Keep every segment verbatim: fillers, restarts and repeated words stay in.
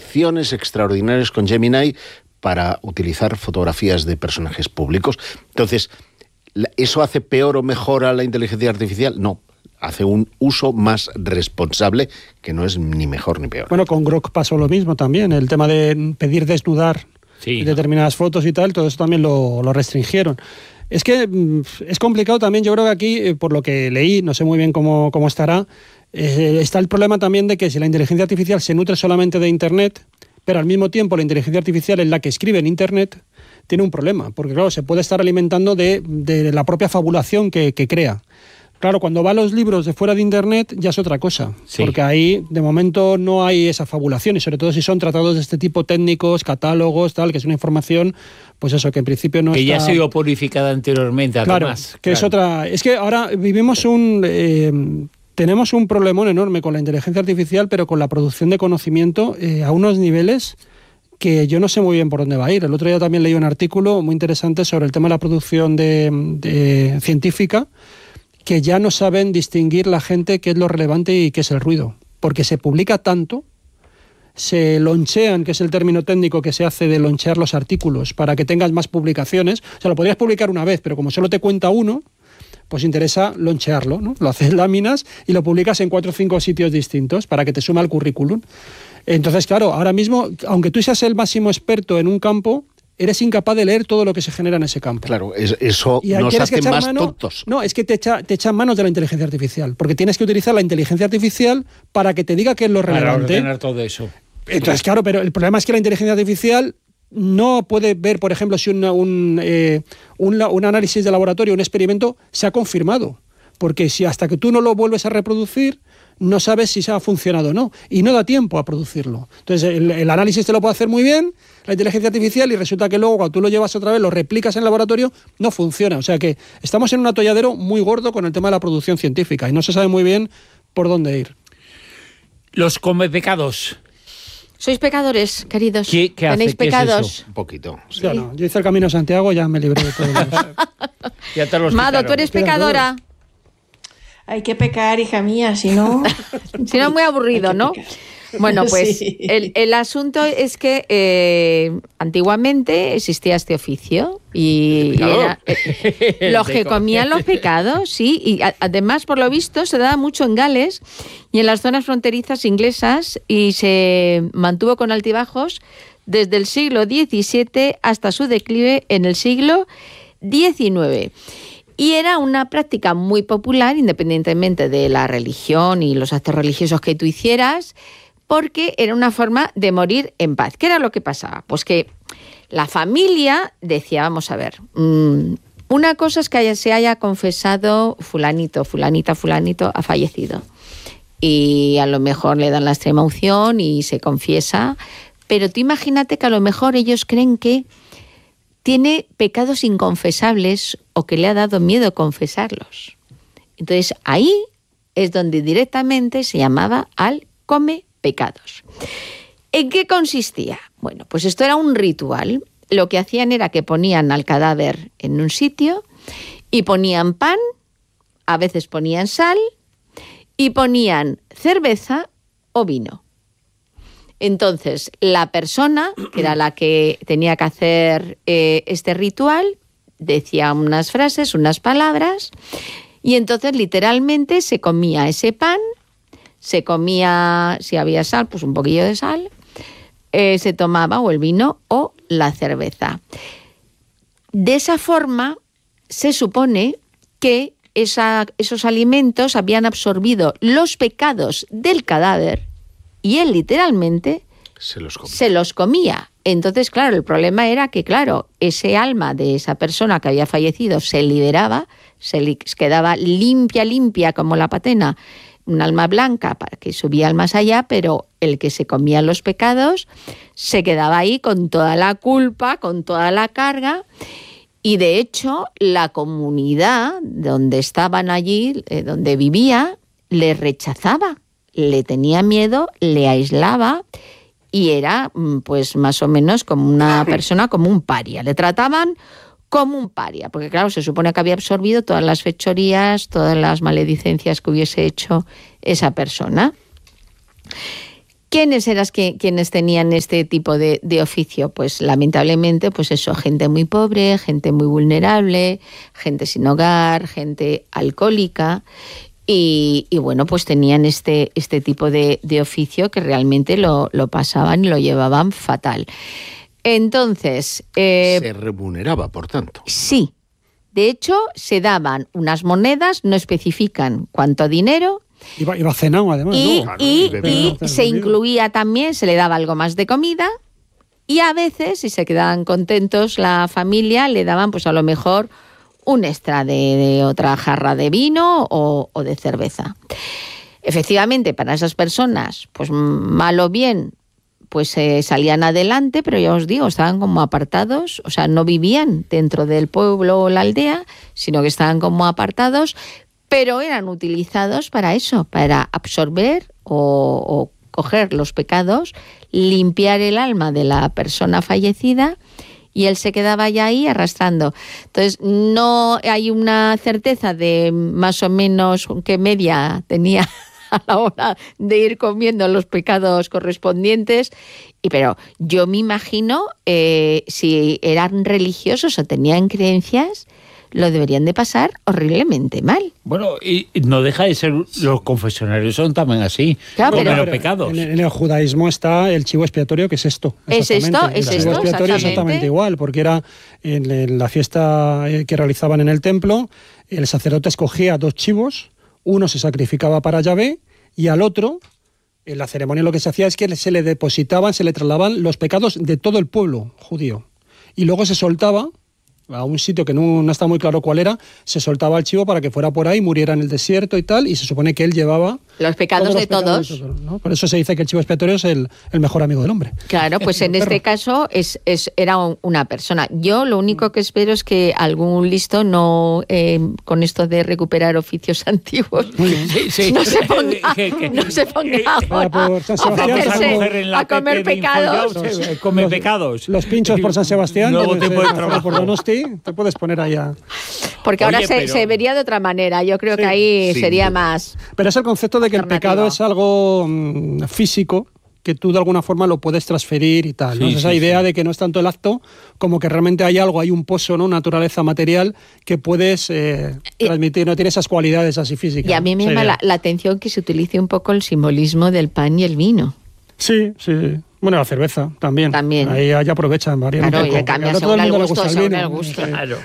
conexiones extraordinarias con Gemini para utilizar fotografías de personajes públicos. Entonces, ¿eso hace peor o mejor a la inteligencia artificial? No. Hace un uso más responsable, que no es ni mejor ni peor. Bueno, con Grok pasó lo mismo también. El tema de pedir desnudar sí, determinadas ¿no? fotos y tal, todo eso también lo, lo restringieron. Es que es complicado también. Yo creo que aquí, por lo que leí, no sé muy bien cómo, cómo estará, eh, está el problema también de que si la inteligencia artificial se nutre solamente de Internet, pero al mismo tiempo la inteligencia artificial es la que escribe en Internet, tiene un problema. Porque claro, se puede estar alimentando de, de la propia fabulación que, que crea. Claro, cuando va a los libros de fuera de Internet ya es otra cosa, sí. porque ahí de momento no hay esa fabulación y sobre todo si son tratados de este tipo técnicos, catálogos, tal, que es una información, pues eso, que en principio no que está... ya ha sido purificada anteriormente, claro, además. que claro. es otra... Es que ahora vivimos un... Eh, tenemos un problemón enorme con la inteligencia artificial, pero con la producción de conocimiento eh, a unos niveles que yo no sé muy bien por dónde va a ir. El otro día también leí un artículo muy interesante sobre el tema de la producción de, de científica, que ya no saben distinguir la gente qué es lo relevante y qué es el ruido, porque se publica tanto, se lonchean, que es el término técnico que se hace de lonchear los artículos para que tengas más publicaciones. O sea, lo podrías publicar una vez, pero como solo te cuenta uno, pues interesa lonchearlo, ¿no? Lo haces láminas y lo publicas en cuatro o cinco sitios distintos para que te suma al currículum. Entonces, claro, ahora mismo, aunque tú seas el máximo experto en un campo, eres incapaz de leer todo lo que se genera en ese campo. Claro, es, eso nos hace más mano, tontos. No, es que te echa, te echan manos de la inteligencia artificial, porque tienes que utilizar la inteligencia artificial para que te diga qué es lo relevante. Para ordenar todo eso. Entonces, claro, pero el problema es que la inteligencia artificial no puede ver, por ejemplo, si una, un, eh, un, un análisis de laboratorio, un experimento, se ha confirmado. Porque si hasta que tú no lo vuelves a reproducir, no sabes si se ha funcionado o no, y no da tiempo a producirlo. Entonces, el, el análisis te lo puede hacer muy bien la inteligencia artificial y resulta que luego cuando tú lo llevas otra vez, lo replicas en el laboratorio, no funciona. O sea que estamos en un atolladero muy gordo con el tema de la producción científica y no se sabe muy bien por dónde ir. Los comepecados. ¿Sois pecadores, queridos? ¿Qué, qué ¿Tenéis hace? ¿Qué pecados? es eso? Un poquito. Sí. Yo no, yo hice el Camino de Santiago, ya me libré de todos los... Ya te los Mado, quitaron. ¿tú eres pecadora? Hay que pecar, hija mía, si no... Si no, muy aburrido, ¿no? Pecar. Bueno, pues Sí. el, el asunto es que eh, antiguamente existía este oficio y, y era eh, los que comían los pecados, sí, y a, además, por lo visto, se daba mucho en Gales y en las zonas fronterizas inglesas y se mantuvo con altibajos desde el siglo diecisiete hasta su declive en el siglo diecinueve. Y era una práctica muy popular, independientemente de la religión y los actos religiosos que tú hicieras, porque era una forma de morir en paz. ¿Qué era lo que pasaba? Pues que la familia decía, vamos a ver, mmm, una cosa es que haya, se haya confesado fulanito, fulanita, fulanito ha fallecido. Y a lo mejor le dan la extrema unción y se confiesa, pero tú imagínate que a lo mejor ellos creen que tiene pecados inconfesables o que le ha dado miedo confesarlos. Entonces ahí es donde directamente se llamaba al come pecados. ¿En qué consistía? Bueno, pues esto era un ritual. Lo que hacían era que ponían al cadáver en un sitio y ponían pan, a veces ponían sal y ponían cerveza o vino. Entonces, la persona, que era la que tenía que hacer eh, este ritual, decía unas frases, unas palabras, y entonces literalmente se comía ese pan, se comía, si había sal, pues un poquillo de sal, eh, se tomaba o el vino o la cerveza. De esa forma, se supone que esa, esos alimentos habían absorbido los pecados del cadáver y él literalmente se los comía. Se los comía. Entonces, claro, el problema era que, claro, ese alma de esa persona que había fallecido se liberaba, se li- quedaba limpia, limpia como la patena, un alma blanca para que subía al más allá, pero el que se comía los pecados se quedaba ahí con toda la culpa, con toda la carga. Y de hecho, la comunidad donde estaban allí, eh, donde vivía, le rechazaba, le tenía miedo, le aislaba y era pues más o menos como una persona, como un paria. Le trataban como un paria, porque claro, se supone que había absorbido todas las fechorías, todas las maledicencias que hubiese hecho esa persona. ¿Quiénes eran que, quienes tenían este tipo de, de oficio? Pues lamentablemente, pues eso, gente muy pobre, gente muy vulnerable, gente sin hogar, gente alcohólica. Y, y bueno, pues tenían este, este tipo de, de oficio que realmente lo, lo pasaban y lo llevaban fatal. Entonces... Eh, se remuneraba, por tanto. Sí. De hecho, se daban unas monedas, no especifican cuánto dinero. Iba, iba cenado, además. Y, ¿no? y, Claro, y y se incluía también, se le daba algo más de comida. Y a veces, si se quedaban contentos la familia, le daban pues a lo mejor un extra de, de otra jarra de vino o, o de cerveza. Efectivamente, para esas personas, pues mal o bien, pues eh, salían adelante, pero ya os digo, estaban como apartados, o sea, no vivían dentro del pueblo o la aldea, sino que estaban como apartados, pero eran utilizados para eso, para absorber o, o coger los pecados, limpiar el alma de la persona fallecida, y él se quedaba ya ahí arrastrando. Entonces, no hay una certeza de más o menos qué media tenía a la hora de ir comiendo los pecados correspondientes, y pero yo me imagino, eh, si eran religiosos o tenían creencias, lo deberían de pasar horriblemente mal. Bueno, y no deja de ser, los confesionarios son también así, Claro, con pero- los pecados. En, en el judaísmo está el chivo expiatorio, que es esto. Es exactamente. esto, es el chivo esto, expiatorio exactamente. exactamente igual, porque era en, en la fiesta eh, que realizaban en el templo, el sacerdote escogía dos chivos, uno se sacrificaba para Yahvé y al otro, en la ceremonia lo que se hacía es que se le depositaban, se le trasladaban los pecados de todo el pueblo judío. Y luego se soltaba a un sitio que no, no está muy claro cuál era, se soltaba el chivo para que fuera por ahí, muriera en el desierto y tal, y se supone que él llevaba Los pecados todos los de pecados todos. de todos, ¿no? Por eso se dice que el chivo expiatorio es el, el mejor amigo del hombre. Claro, pues en El este perro. caso es, es era un- una persona. Yo lo único que espero es que algún listo no, eh, con esto de recuperar oficios antiguos, Sí, sí. no se ponga, Que- que- no se ponga Vaya ahora por San a Sebastián, Vamos a ofrecerse coger en la a comer P P de pecados. Infollaos, eh, come Los- pecados. Los pinchos por San Sebastián, Nuevo tienes, tiempo eh, de pasar trabajo. por Donosti, te puedes poner ahí a... Porque ahora Oye, se, pero- se vería de otra manera. Yo creo Sí, que ahí sin sería duda. más... Pero es el concepto de que el Alternativa. pecado es algo mm, físico, que tú de alguna forma lo puedes transferir y tal, ¿no? Sí, Es esa sí, idea sí. de que no es tanto el acto, como que realmente hay algo, hay un pozo, ¿no? Naturaleza material que puedes eh, Y- transmitir, no tiene esas cualidades así físicas. Y a mí me ¿no? llama Esa la, idea. la atención que se utilice un poco el simbolismo del pan y el vino. Sí, sí. Bueno, la cerveza también. También. Ahí, ahí aprovechan, varían Claro, un poco. y cambia A todo según el mundo le gusto, gusta según vino, el gusto. sí. Claro.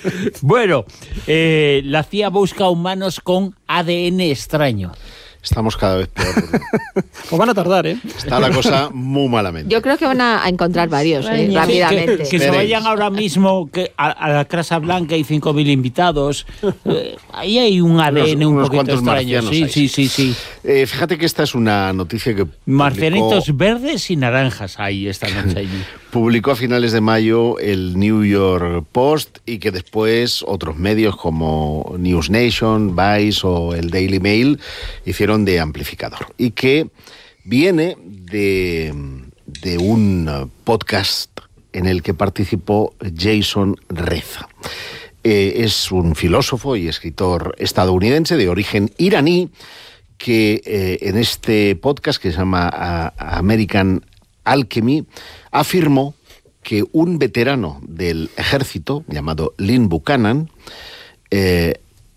Bueno, eh, la C I A busca humanos con A D N extraño. Estamos cada vez peor. Pues van a tardar, ¿eh? Está la cosa muy malamente. Yo creo que van a, a encontrar varios, eh, Ay, rápidamente. Que, que se Esperéis. vayan ahora mismo que a, a la Casa Blanca hay cinco mil invitados. Eh, ahí hay un A D N Unos- un unos poquito cuantos extraño. marcianos Sí, ahí, sí, sí, sí. Eh, fíjate que esta es una noticia que Marcianitos publicó, verdes y naranjas hay esta noche allí. publicó a finales de mayo el New York Post y que después otros medios como News Nation, Vice o el Daily Mail hicieron de amplificador. Y que viene de, de un eh, podcast en el que participó Jason Reza. Eh, es un filósofo y escritor estadounidense de origen iraní que eh, en este podcast que se llama a- American Alchemy afirmó que un veterano del ejército llamado Lynn Buchanan eh,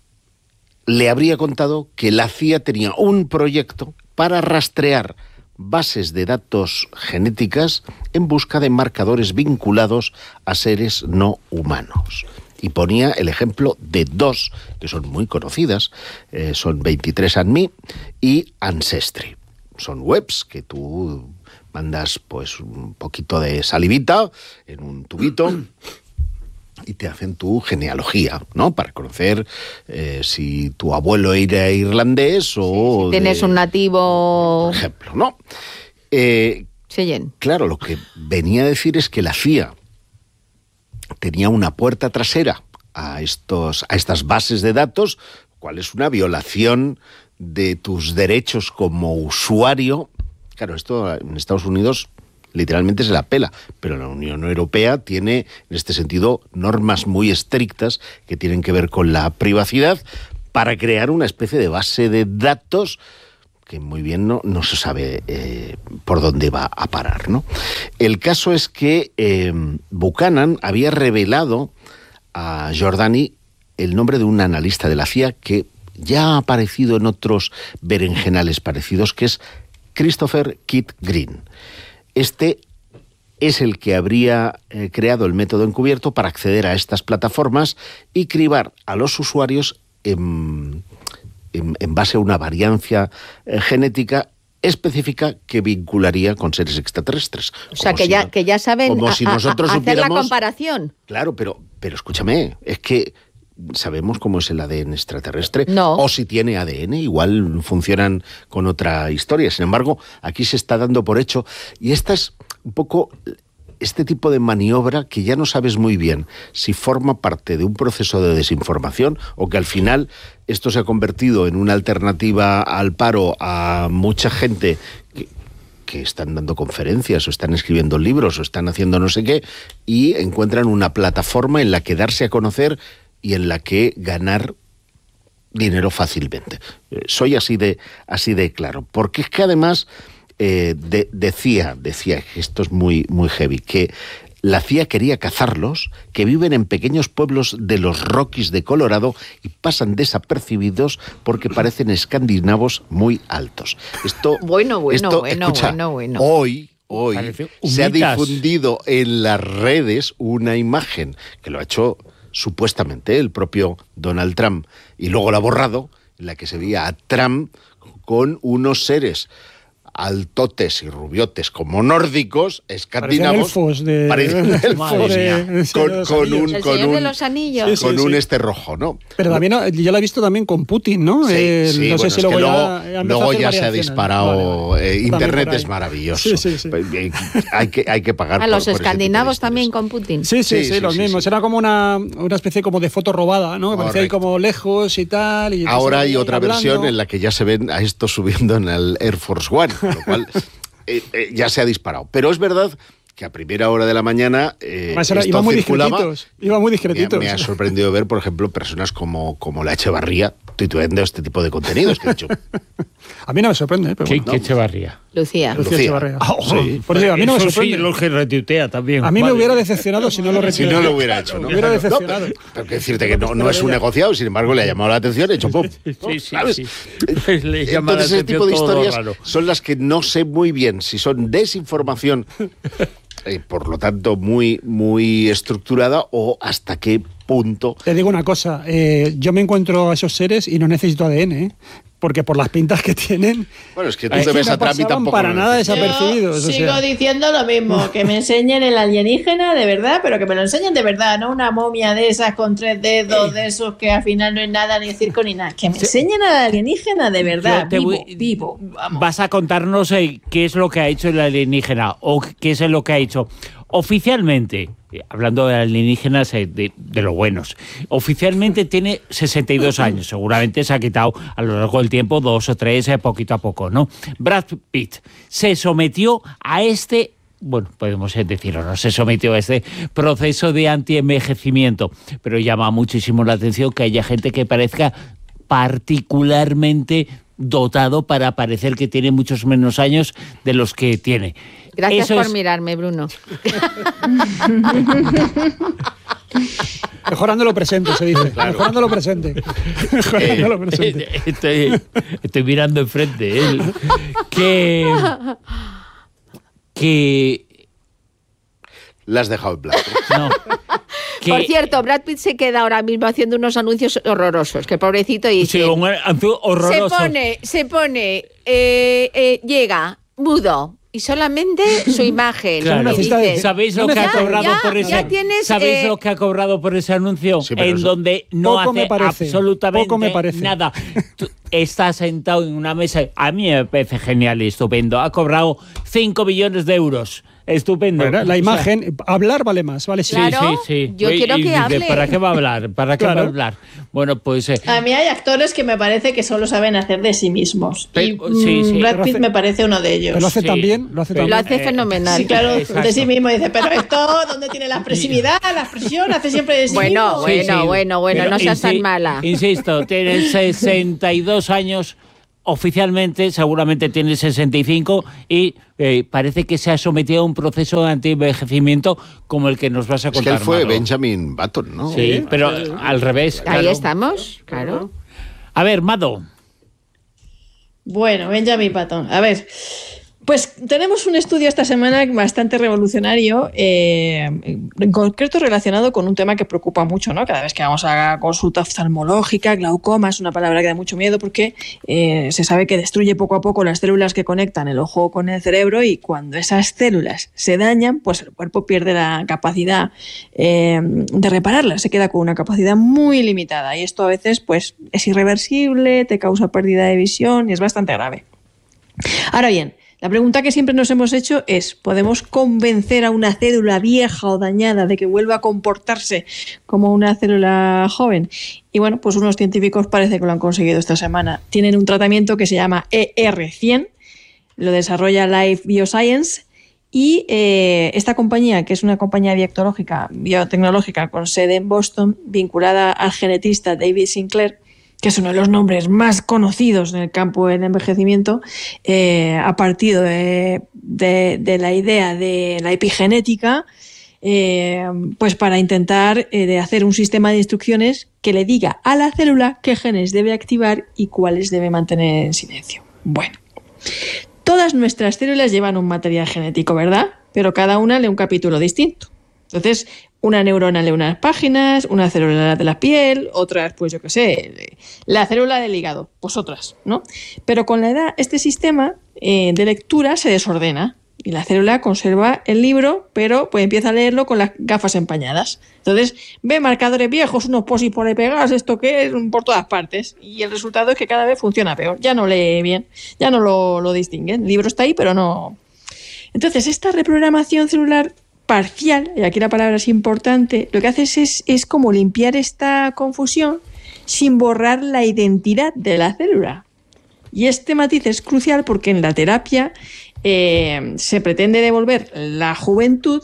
le habría contado que la C I A tenía un proyecto para rastrear bases de datos genéticas en busca de marcadores vinculados a seres no humanos. Y ponía el ejemplo de dos que son muy conocidas, eh, son veintitrés and me y Ancestry. Son webs que tú mandas pues un poquito de salivita en un tubito y te hacen tu genealogía, ¿no? Para conocer eh, si tu abuelo era irlandés o... Tienes de- un nativo... Por ejemplo, ¿no? Eh, Cheyenne. Claro, lo que venía a decir es que la C I A tenía una puerta trasera a, estos, a estas bases de datos, cual es una violación de tus derechos como usuario. Claro, esto en Estados Unidos literalmente se la pela, pero la Unión Europea tiene, en este sentido, normas muy estrictas que tienen que ver con la privacidad para crear una especie de base de datos que muy bien no, no se sabe eh, por dónde va a parar, ¿no? El caso es que eh, Buchanan había revelado a Giordani el nombre de un analista de la C I A que ya ha aparecido en otros berenjenales parecidos, que es Christopher Kit Green. Este es el que habría eh, creado el método encubierto para acceder a estas plataformas y cribar a los usuarios en, en, en base a una variancia eh, genética específica que vincularía con seres extraterrestres. O sea, que, si ya, no, que ya saben como a, si nosotros a, a hacer la supiéramos, comparación. Claro, pero, pero escúchame, es que ¿sabemos cómo es el A D N extraterrestre? No. O si tiene A D N, igual funcionan con otra historia. Sin embargo, aquí se está dando por hecho, y esta es un poco este tipo de maniobra que ya no sabes muy bien si forma parte de un proceso de desinformación o que al final esto se ha convertido en una alternativa al paro a mucha gente que, que están dando conferencias o están escribiendo libros o están haciendo no sé qué y encuentran una plataforma en la que darse a conocer y en la que ganar dinero fácilmente. Soy así de, así de claro. Porque es que además eh, de, decía, decía, que esto es muy, muy heavy, que la C I A quería cazarlos, que viven en pequeños pueblos de los Rockies de Colorado y pasan desapercibidos porque parecen escandinavos muy altos. Esto, bueno, bueno, esto, bueno, escucha, bueno, bueno. Hoy... Hoy se ha difundido en las redes una imagen que lo ha hecho supuestamente el propio Donald Trump, y luego la ha borrado, en la que se veía a Trump con unos seres altotes y rubiotes como nórdicos, escandinavos. Parecen elfos de... elfos de, con, con un, el con señor un, de los anillos. con sí, sí, un sí. este rojo, ¿no? Pero también, yo la he visto también con Putin, ¿no? Sí, eh, sí, no bueno, sé si es luego que ya, luego, ya, luego ya se ha variaciones. disparado. Vale, vale. Eh, Internet es maravilloso. Sí, sí, sí. Hay, que, hay que pagar A por, los por ese escandinavos tipo de también historias. con Putin. Sí, sí, Sí, sí, sí, los sí, mismos. sí. Era como una, una especie como de foto robada, ¿no? Que parecía ahí Correcto. como lejos y tal. Y Ahora hay otra hablando. versión en la que ya se ven a estos subiendo en el Air Force One, con lo cual eh, eh, ya se ha disparado. Pero es verdad que a primera hora de la mañana eh, Además, era- esto iba muy circulaba. discretitos. Iba muy Me, discretitos. me ha sorprendido ver, por ejemplo, personas como, como la Echevarría tuiteando este tipo de contenidos que he dicho. A mí no me sorprende, ¿eh? Pero ¿Qué, bueno. qué Echevarría? Lucía. Lucía Lucía. Echevarría. Ah, Sí. Por eso, a mí no me Eso sorprende. sí, lo que retuitea también. A mí me Vale. hubiera decepcionado si no lo Si retuiteara. no lo hubiera hecho, ¿no? Me hubiera No, decepcionado. pero, pero que decirte que no, no es un negociado, sin embargo le ha llamado la atención, he hecho pum. Sí, sí, ¿Sabes? sí. Le llama la Entonces ese atención tipo de todo historias raro. son las que no sé muy bien si son desinformación, eh, por lo tanto muy, muy estructurada, o hasta qué punto. Te digo una cosa, eh, yo me encuentro a esos seres y no necesito A D N, ¿eh? Porque por las pintas que tienen, Bueno, es que tú es te que ves no a Trump y pasaban tampoco para lo nada necesitas. desapercibidos. Yo o sigo sea. diciendo lo mismo, que me enseñen el alienígena de verdad, pero que me lo enseñen de verdad, no una momia de esas con tres dedos, de esos que al final no es nada, ni circo ni nada. Que me enseñen al alienígena de verdad, Yo te vivo, voy- vivo. Vamos. Vas a contarnos eh, qué es lo que ha hecho el alienígena o qué es lo que ha hecho oficialmente. eh, Hablando de alienígenas eh, de, de lo buenos, oficialmente tiene sesenta y dos años. Seguramente se ha quitado a lo largo del tiempo dos o tres, eh, poquito a poco, ¿no? Brad Pitt se sometió a este, bueno, podemos decirlo, no se sometió a este proceso de antienvejecimiento, pero llama muchísimo la atención que haya gente que parezca particularmente dotado para parecer que tiene muchos menos años de los que tiene. Gracias Eso por es- mirarme, Bruno. Mejorando lo presente, se dice. Mejorando lo presente. Mejorando lo presente. Estoy, estoy mirando enfrente. ¿eh? Que, que La has dejado en blanco. no. Que, Por cierto, Brad Pitt se queda ahora mismo haciendo unos anuncios horrorosos, que pobrecito dice... sí, un anuncio se horroroso. pone, se pone, eh, eh, llega, mudo, y solamente su imagen. Claro. Y dice, ¿Sabéis lo No que ha necesita- cobrado ya- por ese? ya tienes, ¿Sabéis eh, lo que ha cobrado por ese anuncio? Sí, pero en eso- donde no Poco me hace parece, absolutamente poco me parece. nada. Tú estás sentado en una mesa. A mí me parece genial y estupendo. Ha cobrado cinco millones de euros. Estupendo. Bueno, O la sea, imagen, hablar vale más, ¿vale? Sí. Sí, Claro, sí, sí. yo Y- quiero y que dice, hable. ¿para qué va a hablar? ¿Para qué Claro. va a hablar? Bueno, pues eh, A mí hay actores que me parece que solo saben hacer de sí mismos. Y Pero- sí, mm, sí. Brad Pero Pitt hace- me parece uno de ellos. Pero lo hace Sí. tan bien, lo hace Pero- tan Lo bien. hace Eh, fenomenal. Sí, claro, Exacto. de sí mismo dice, pero esto, ¿dónde tiene la expresividad, la expresión? Hace siempre de sí Bueno, mismo. Sí, bueno, sí. bueno, bueno, Pero no seas insi- tan mala. Insisto, tiene sesenta y dos años oficialmente seguramente tiene sesenta y cinco y eh, parece que se ha sometido a un proceso de antienvejecimiento como el que nos vas a contar. Es que él fue Mado. Benjamin Button, ¿no? Sí, pero al revés. Ahí claro. estamos, claro. A ver, Mado. Bueno, Benjamin Button. A ver, pues tenemos un estudio esta semana bastante revolucionario, eh, en concreto relacionado con un tema que preocupa mucho, ¿no? Cada vez que vamos a la consulta oftalmológica, glaucoma es una palabra que da mucho miedo porque eh, se sabe que destruye poco a poco las células que conectan el ojo con el cerebro y cuando esas células se dañan, pues el cuerpo pierde la capacidad eh, de repararlas, se queda con una capacidad muy limitada y esto a veces pues es irreversible, te causa pérdida de visión y es bastante grave. Ahora bien, la pregunta que siempre nos hemos hecho es, ¿podemos convencer a una célula vieja o dañada de que vuelva a comportarse como una célula joven? Y bueno, pues unos científicos parece que lo han conseguido esta semana. Tienen un tratamiento que se llama E R cien, lo desarrolla Life Bioscience y eh, esta compañía, que es una compañía biotecnológica, biotecnológica con sede en Boston, vinculada al genetista David Sinclair, que es uno de los nombres más conocidos en el campo del envejecimiento, eh, ha partido de, de, de la idea de la epigenética, eh, pues para intentar eh, de hacer un sistema de instrucciones que le diga a la célula qué genes debe activar y cuáles debe mantener en silencio. Bueno, todas nuestras células llevan un material genético, ¿verdad? Pero cada una lee un capítulo distinto. Entonces, una neurona lee unas páginas, una célula de la piel, otras, pues yo qué sé, la célula del hígado, pues otras, ¿no? Pero con la edad, este sistema eh, de lectura se desordena y la célula conserva el libro, pero pues empieza a leerlo con las gafas empañadas. Entonces, ve marcadores viejos, unos posis por ahí pegados, esto que es, por todas partes. Y el resultado es que cada vez funciona peor, ya no lee bien, ya no lo, lo distingue. El libro está ahí, pero no... Entonces, esta reprogramación celular parcial, y aquí la palabra es importante, lo que hace es, es como limpiar esta confusión sin borrar la identidad de la célula. Y este matiz es crucial porque en la terapia eh, se pretende devolver la juventud,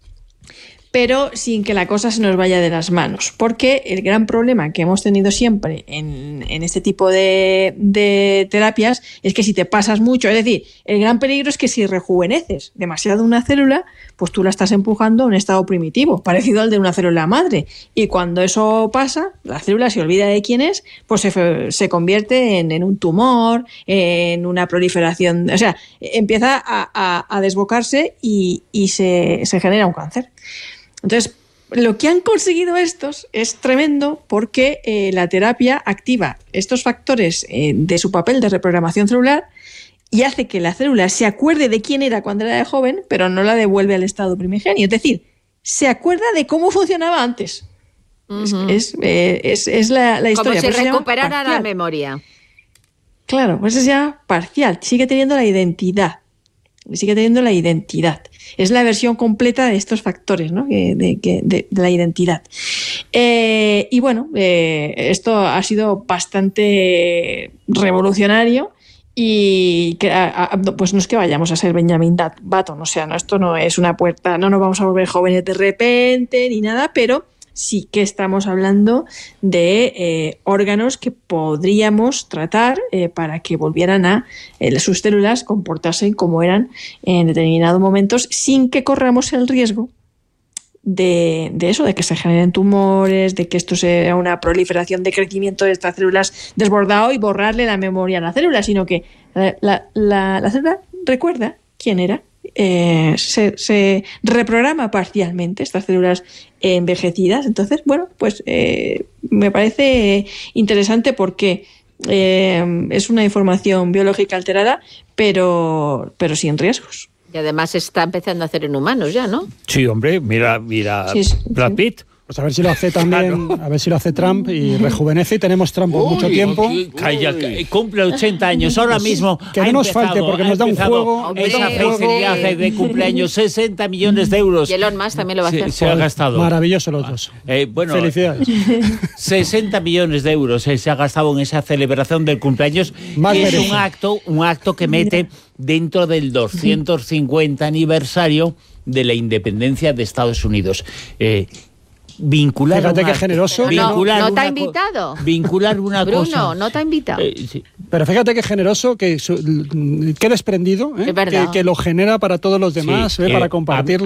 pero sin que la cosa se nos vaya de las manos. Porque el gran problema que hemos tenido siempre en, en este tipo de, de terapias es que si te pasas mucho, es decir, el gran peligro es que si rejuveneces demasiado una célula, pues tú la estás empujando a un estado primitivo, parecido al de una célula madre. Y cuando eso pasa, la célula se olvida de quién es, pues se, se convierte en, en un tumor, en una proliferación, o sea, empieza a, a, a desbocarse y, y se, se genera un cáncer. Entonces, lo que han conseguido estos es tremendo porque eh, la terapia activa estos factores eh, de su papel de reprogramación celular y hace que la célula se acuerde de quién era cuando era de joven, pero no la devuelve al estado primigenio. Es decir, se acuerda de cómo funcionaba antes. Uh-huh. Es, es, eh, es, es la, la historia. Como si recuperara la memoria. Claro, pues es ya parcial. Sigue teniendo la identidad. Sigue teniendo la identidad. Es la versión completa de estos factores, ¿no? de, de, de, de la identidad. Eh, y bueno, eh, esto ha sido bastante revolucionario y que, a, a, pues no es que vayamos a ser Benjamin Button, o sea, no, esto no es una puerta, no nos vamos a volver jóvenes de repente ni nada, pero sí que estamos hablando de eh, órganos que podríamos tratar eh, para que volvieran a eh, sus células comportarse como eran en determinados momentos sin que corramos el riesgo de, de eso, de que se generen tumores, de que esto sea una proliferación de crecimiento de estas células desbordado y borrarle la memoria a la célula, sino que la, la, la, la célula recuerda quién era. Eh, se, se reprograma parcialmente estas células envejecidas. Entonces, bueno, pues eh, me parece interesante porque eh, es una información biológica alterada, pero, pero sin riesgos. Y además se está empezando a hacer en humanos ya, ¿no? Sí, hombre, mira, mira sí, sí, Brad Pitt. Pues a ver si lo hace también, a ver si lo hace Trump y rejuvenece y tenemos Trump por uy, mucho tiempo. Calla, cumple ochenta años ahora mismo. Que no nos falte porque nos da un juego. Esa felicidad de cumpleaños, sesenta millones de euros. Y Elon Musk también lo va a hacer. Se, se ha gastado. Maravilloso los dos. Eh, bueno, felicidades. sesenta millones de euros eh, se ha gastado en esa celebración del cumpleaños. Más que es un acto, un acto que mete dentro del doscientos cincuenta aniversario de la independencia de Estados Unidos. Eh, vincular Fíjate una, qué generoso. vincular No, no te ha una co- invitado. Vincular una Bruno, cosa. no te ha invitado. Eh, sí. Pero fíjate qué generoso, que su- qué desprendido, ¿eh? Es verdad. que, que lo genera para todos los demás, Sí, ¿eh? eh, para a- compartirlo.